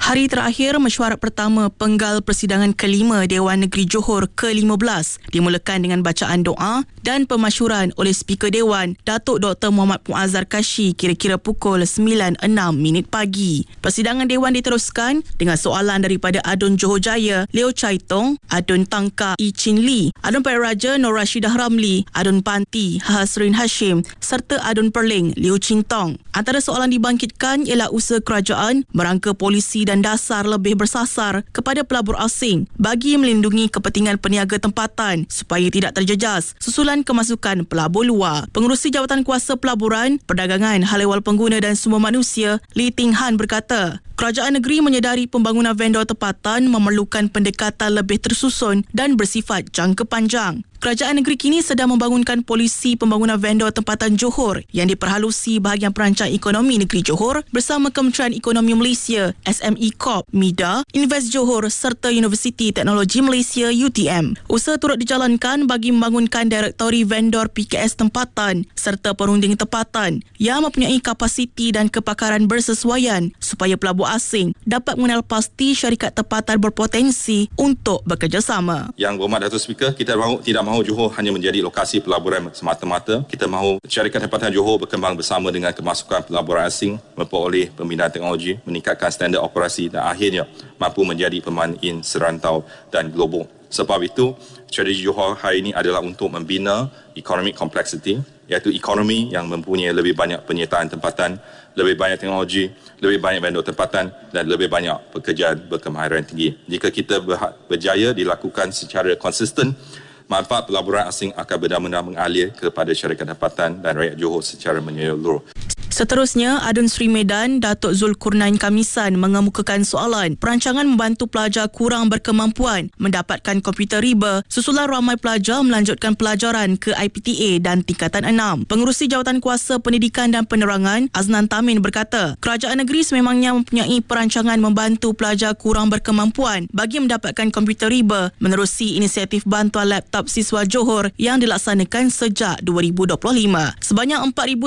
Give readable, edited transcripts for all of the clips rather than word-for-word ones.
Hari terakhir mesyuarat pertama penggal persidangan kelima Dewan Negeri Johor ke-15 dimulakan dengan bacaan doa dan pemasyuran oleh Speaker Dewan Datuk Dr. Muhammad Muazzar Kashfi kira-kira pukul 9.06 pagi. Persidangan Dewan diteruskan dengan soalan daripada Adun Johor Jaya Leo Chai Tong, Adun Tangka I Chin Lee, Adun Paya Raja Nur Rashidah Ramli, Adun Panti Hasrin Hashim serta Adun Perling Liu Chin Tong. Antara soalan dibangkitkan ialah usaha kerajaan merangka polisi dan dasar lebih bersasar kepada pelabur asing bagi melindungi kepentingan peniaga tempatan supaya tidak terjejas susulan kemasukan pelabur luar. Pengerusi Jawatan Kuasa Pelaburan, Perdagangan, Hal Ehwal Pengguna dan Sumber Manusia, Lee Ting Han berkata, kerajaan negeri menyedari pembangunan vendor tempatan memerlukan pendekatan lebih tersusun dan bersifat jangka panjang. Kerajaan negeri kini sedang membangunkan polisi pembangunan vendor tempatan Johor yang diperhalusi bahagian perancang ekonomi negeri Johor bersama Kementerian Ekonomi Malaysia, SME Corp, MIDA, Invest Johor serta Universiti Teknologi Malaysia UTM. Usaha turut dijalankan bagi membangunkan Direktori Vendor PKS tempatan serta perunding tempatan yang mempunyai kapasiti dan kepakaran bersesuaian supaya pelabur asing dapat mengenal pasti syarikat tempatan berpotensi untuk bekerjasama. Yang berhormat Datuk Speaker, kita tidak mahu Johor hanya menjadi lokasi pelaburan semata-mata. Kita mahu syarikat tempatan Johor berkembang bersama dengan kemasukan pelaburan asing, memperoleh pembinaan teknologi, meningkatkan standard operasi dan akhirnya mampu menjadi pemain in serantau dan global. Sebab itu, strategi Johor hari ini adalah untuk membina economic complexity, iaitu ekonomi yang mempunyai lebih banyak penyertaan tempatan, lebih banyak teknologi, lebih banyak vendor tempatan dan lebih banyak pekerjaan berkemahiran tinggi. Jika kita berjaya dilakukan secara konsisten, manfaat pelaburan asing akan benar-benar mengalir kepada syarikat tempatan dan rakyat Johor secara menyeluruh. Seterusnya, Adun Sri Medan Datuk Zulkarnain Kamisan mengemukakan soalan perancangan membantu pelajar kurang berkemampuan mendapatkan komputer riba susulan ramai pelajar melanjutkan pelajaran ke IPTA dan tingkatan 6. Pengerusi Jawatan Kuasa Pendidikan dan Penerangan Aznan Tamin berkata, kerajaan negeri sememangnya mempunyai perancangan membantu pelajar kurang berkemampuan bagi mendapatkan komputer riba menerusi inisiatif bantuan laptop siswa Johor yang dilaksanakan sejak 2025. Sebanyak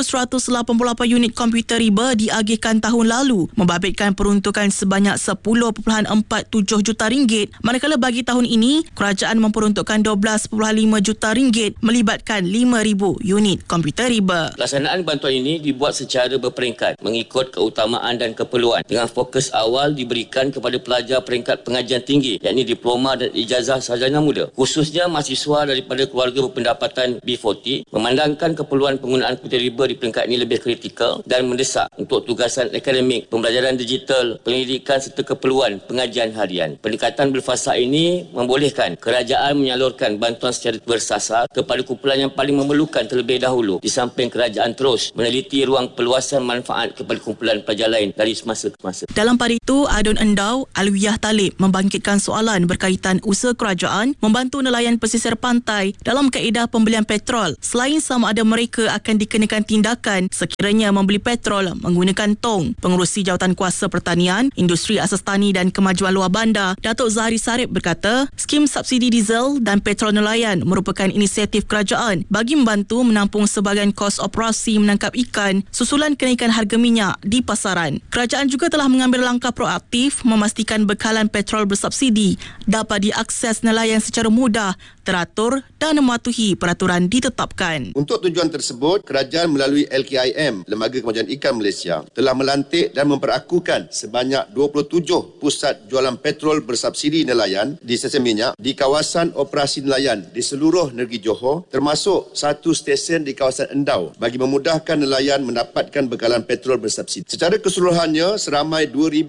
4,188 unit komputer riba diagihkan tahun lalu membabitkan peruntukan sebanyak 10.47 juta ringgit, manakala bagi tahun ini kerajaan memperuntukkan 12.5 juta ringgit melibatkan 5,000 unit komputer riba. Pelaksanaan bantuan ini dibuat secara berperingkat mengikut keutamaan dan keperluan dengan fokus awal diberikan kepada pelajar peringkat pengajian tinggi yakni diploma dan ijazah sarjana muda, khususnya mahasiswa daripada keluarga berpendapatan B40, memandangkan keperluan penggunaan komputer riba di peringkat ini lebih kritikal dan mendesak untuk tugasan akademik, pembelajaran digital, pendidikan serta keperluan pengajian harian. Pendekatan berfasa ini membolehkan kerajaan menyalurkan bantuan secara bersasar kepada kumpulan yang paling memerlukan terlebih dahulu, di samping kerajaan terus meneliti ruang perluasan manfaat kepada kumpulan pelajar lain dari semasa ke masa. Dalam pada itu, Adun Endau Alwiyah Talib membangkitkan soalan berkaitan usaha kerajaan membantu nelayan pesisir pantai dalam kaedah pembelian petrol selain sama ada mereka akan dikenakan tindakan sekiranya membeli petrol menggunakan tong. Pengerusi Jawatan Kuasa Pertanian, Industri Asas Tani dan Kemajuan Luar Bandar, Datuk Zahari Sarip berkata, skim subsidi diesel dan petrol nelayan merupakan inisiatif kerajaan bagi membantu menampung sebahagian kos operasi menangkap ikan susulan kenaikan harga minyak di pasaran. Kerajaan juga telah mengambil langkah proaktif memastikan bekalan petrol bersubsidi dapat diakses nelayan secara mudah, teratur dan mematuhi peraturan ditetapkan. Untuk tujuan tersebut, kerajaan melalui LKIM, Lembaga Kemajuan Ikan Malaysia, telah melantik dan memperakukan sebanyak 27 pusat jualan petrol bersubsidi nelayan di stesen minyak di kawasan operasi nelayan di seluruh negeri Johor, termasuk satu stesen di kawasan Endau bagi memudahkan nelayan mendapatkan bekalan petrol bersubsidi. Secara keseluruhannya, seramai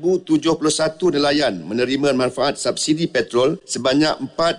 2,071 nelayan menerima manfaat subsidi petrol sebanyak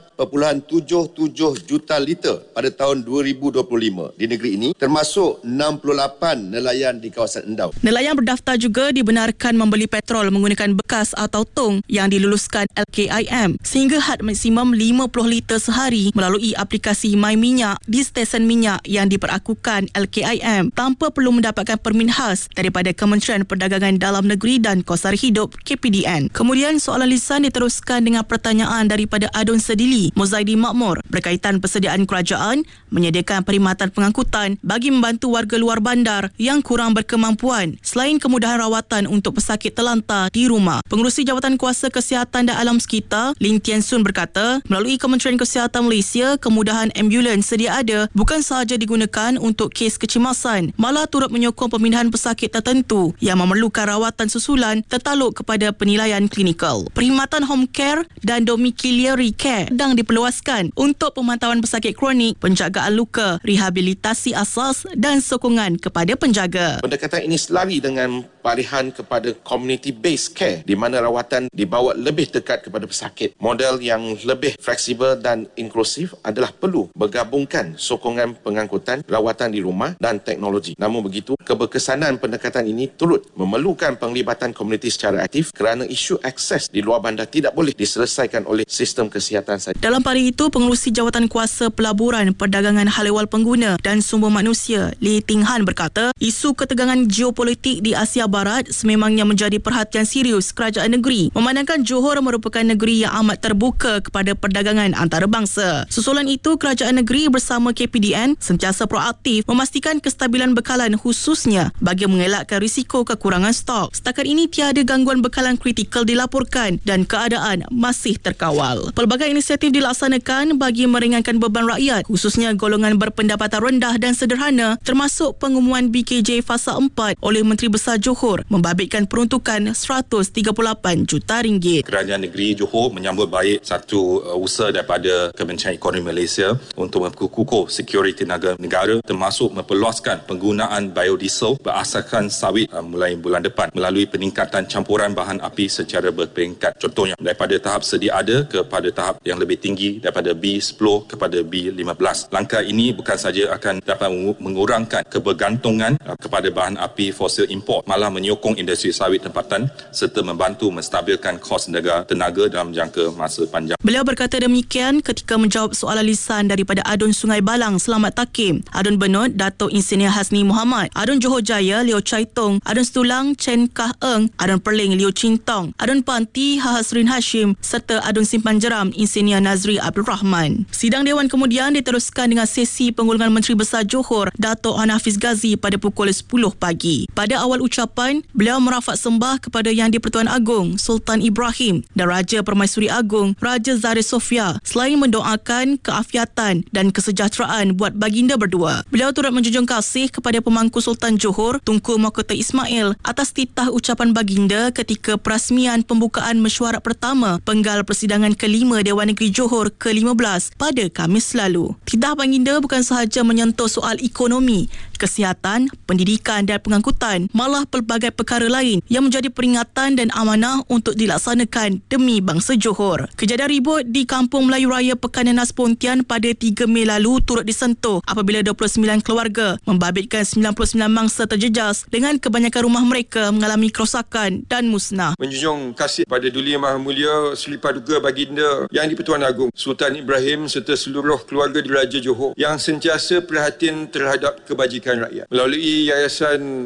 4.77 juta liter pada tahun 2025 di negeri ini, termasuk 68 nelayan di kawasan Endau. Nelayan berdaftar juga dibenarkan membeli petrol menggunakan bekas atau tong yang diluluskan LKIM sehingga had maksimum 50 liter sehari melalui aplikasi My Minyak di stesen minyak yang diperakukan LKIM tanpa perlu mendapatkan permin khas daripada Kementerian Perdagangan Dalam Negeri dan Kos Sara Hidup KPDN. Kemudian soalan lisan diteruskan dengan pertanyaan daripada Adun Sedili Muzaidi Makmur berkaitan persediaan kerajaan menyediakan perkhidmatan pengangkutan bagi membantu warga luar bandar yang kurang berkemampuan selain kemudahan rawatan untuk pesakit terlantar di rumah. Pengerusi Jabatan Kuasa Kesihatan dan Alam Sekitar, Lin Tian Sun berkata, melalui Kementerian Kesihatan Malaysia, kemudahan ambulans sedia ada bukan sahaja digunakan untuk kes kecemasan, malah turut menyokong pemindahan pesakit tertentu yang memerlukan rawatan susulan tertaluk kepada penilaian klinikal. Perkhidmatan home care dan domiciliary care sedang diperluaskan untuk pemantauan pesakit kronik, penjagaan luka, rehabilitasi asas dan sokongan kepada penjaga. Pendekatan ini selari dengan palihan kepada community-based care di mana rawatan dibawa lebih dekat kepada pesakit. Model yang lebih fleksibel dan inklusif adalah perlu bergabungkan sokongan pengangkutan, rawatan di rumah dan teknologi. Namun begitu, keberkesanan pendekatan ini turut memerlukan penglibatan komuniti secara aktif kerana isu akses di luar bandar tidak boleh diselesaikan oleh sistem kesihatan saja. Dalam pada itu, Pengerusi Jawatan Kuasa Pelaburan, Perdagangan Hal Ehwal Pengguna dan Sumber Manusia, Lee Ting Han berkata, isu ketegangan geopolitik di Asia Barat sememangnya menjadi perhatian serius kerajaan negeri, memandangkan Johor merupakan negeri yang amat terbuka kepada perdagangan antarabangsa. Susulan itu, kerajaan negeri bersama KPDN sentiasa proaktif memastikan kestabilan bekalan khususnya bagi mengelakkan risiko kekurangan stok. Setakat ini tiada gangguan bekalan kritikal dilaporkan dan keadaan masih terkawal. Pelbagai inisiatif dilaksanakan bagi meringankan beban rakyat, khususnya golongan berpendapatan rendah dan sederhana, termasuk pengumuman BKJ Fasa 4 oleh Menteri Besar Johor membabitkan peruntukan RM138 juta. Kerajaan negeri Johor menyambut baik satu usaha daripada Kementerian Ekonomi Malaysia untuk memperkukuh sekuriti negara, termasuk memperluaskan penggunaan biodiesel berasaskan sawit mulai bulan depan melalui peningkatan campuran bahan api secara berperingkat. Contohnya daripada tahap sedia ada kepada tahap yang lebih tinggi daripada B10 kepada B15. Langkah ini bukan saja akan dapat mengurangkan kebergantungan kepada bahan api fosil import, malah menyokong industri sawit tempatan serta membantu menstabilkan kos tenaga dalam jangka masa panjang. Beliau berkata demikian ketika menjawab soalan lisan daripada Adun Sungai Balang Selamat Takim, Adun Benut Datuk Insinyur Hasni Muhammad, Adun Johor Jaya Leo Chai Tong, Adun Setulang Chen Kah Eng, Adun Perling Leo Chin Tong, Adun Panti Hasrin Hashim serta Adun Simpan Jeram Insinyur Nazri Abdul Rahman. Sidang Dewan kemudian diteruskan dengan sesi penggulungan Menteri Besar Johor Datuk Han Hafiz Ghazi pada pukul 10 pagi. Pada awal ucapan, beliau merafat sembah kepada Yang di-Pertuan Agong Sultan Ibrahim dan Raja Permaisuri Agong Raja Zahir Sofia selain mendoakan keafiatan dan kesejahteraan buat baginda berdua. Beliau turut menjunjung kasih kepada pemangku Sultan Johor Tunku Mahkota Ismail atas titah ucapan baginda ketika perasmian pembukaan mesyuarat pertama Penggal Persidangan ke-5 Dewan Negeri Johor ke-15 pada Khamis lalu. Titah baginda bukan sahaja menyentuh soal ekonomi, kesihatan, pendidikan dan pengangkutan, malah pelbagai perkara lain yang menjadi peringatan dan amanah untuk dilaksanakan demi bangsa Johor. Kejadian ribut di Kampung Melayu Raya Pekan Nanas Pontian pada 3 Mei lalu turut disentuh apabila 29 keluarga membabitkan 99 mangsa terjejas dengan kebanyakan rumah mereka mengalami kerosakan dan musnah. Menjunjung kasih pada Duli Yang Maha Mulia Seri Paduka Baginda Yang di-Pertuan Agong Sultan Ibrahim serta seluruh keluarga Diraja Johor yang sentiasa perhatian terhadap kebajikan rakyat. Melalui Yayasan